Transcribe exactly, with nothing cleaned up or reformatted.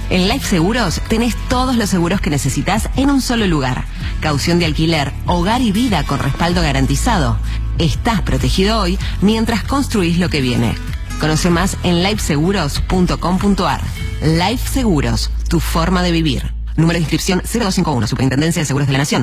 En Life Seguros tenés todos los seguros que necesitas en un solo lugar. Caución de alquiler, hogar y vida con respaldo garantizado. Estás protegido hoy mientras construís lo que viene. Conoce más en life seguros punto com punto ar. Life Seguros, tu forma de vivir. Número de inscripción cero dos cinco uno, Superintendencia de Seguros de la Nación.